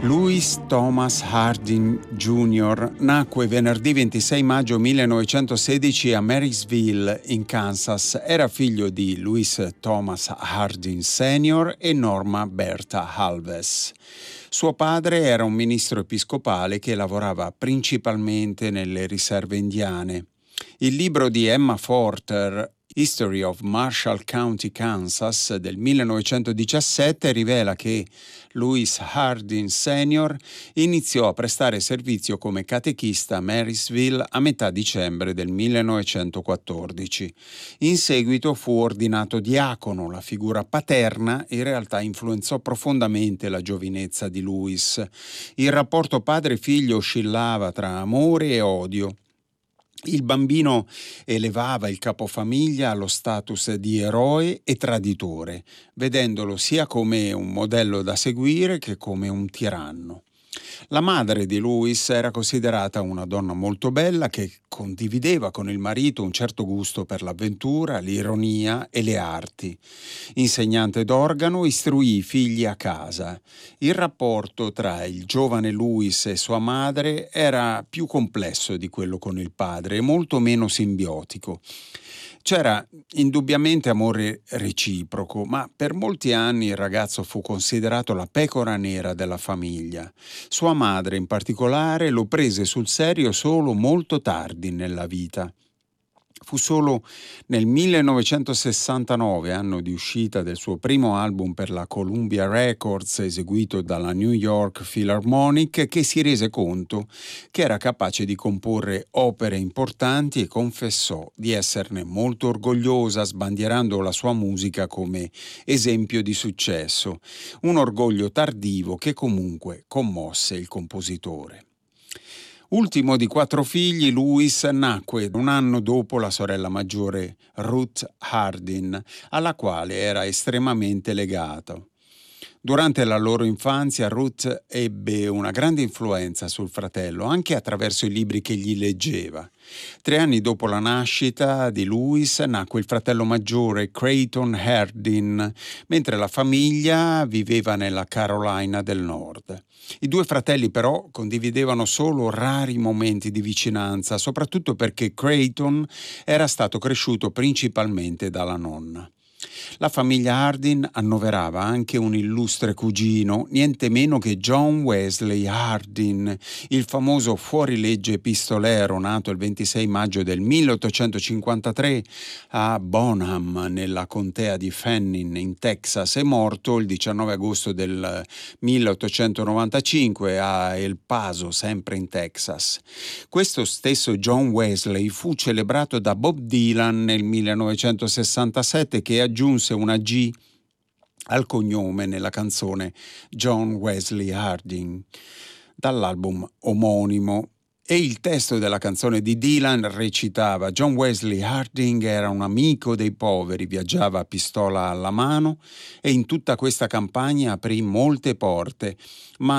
Louis Thomas Harding Jr. nacque venerdì 26 maggio 1916 a Marysville, in Kansas. Era figlio di Louis Thomas Harding Sr. e Norma Bertha Alves. Suo padre era un ministro episcopale che lavorava principalmente nelle riserve indiane. Il libro di Emma Forter, History of Marshall County, Kansas, del 1917, rivela che Louis Harding Sr. iniziò a prestare servizio come catechista a Marysville a metà dicembre del 1914. In seguito fu ordinato diacono. La figura paterna in realtà influenzò profondamente la giovinezza di Louis. Il rapporto padre-figlio oscillava tra amore e odio. Il bambino elevava il capofamiglia allo status di eroe e traditore, vedendolo sia come un modello da seguire che come un tiranno. La madre di Louis era considerata una donna molto bella che condivideva con il marito un certo gusto per l'avventura, l'ironia e le arti. Insegnante d'organo, istruì i figli a casa. Il rapporto tra il giovane Louis e sua madre era più complesso di quello con il padre e molto meno simbiotico. C'era indubbiamente amore reciproco, ma per molti anni il ragazzo fu considerato la pecora nera della famiglia. Sua madre, in particolare, lo prese sul serio solo molto tardi nella vita. Fu solo nel 1969, anno di uscita del suo primo album per la Columbia Records, eseguito dalla New York Philharmonic, che si rese conto che era capace di comporre opere importanti e confessò di esserne molto orgogliosa, sbandierando la sua musica come esempio di successo. Un orgoglio tardivo che comunque commosse il compositore. Ultimo di 4 figli, Louis nacque un anno dopo la sorella maggiore Ruth Harding, alla quale era estremamente legato. Durante la loro infanzia Ruth ebbe una grande influenza sul fratello, anche attraverso i libri che gli leggeva. 3 anni dopo la nascita di Louis nacque il fratello maggiore Creighton Harding, mentre la famiglia viveva nella Carolina del Nord. I 2 fratelli però condividevano solo rari momenti di vicinanza, soprattutto perché Creighton era stato cresciuto principalmente dalla nonna. La famiglia Harding annoverava anche un illustre cugino, niente meno che John Wesley Harding, il famoso fuorilegge pistolero nato il 26 maggio del 1853 a Bonham, nella contea di Fannin, in Texas, e morto il 19 agosto del 1895 a El Paso, sempre in Texas. Questo stesso John Wesley fu celebrato da Bob Dylan nel 1967, che aggiunse una G al cognome nella canzone John Wesley Harding dall'album omonimo. E il testo della canzone di Dylan recitava: John Wesley Harding era un amico dei poveri, viaggiava a pistola alla mano e in tutta questa campagna aprì molte porte, ma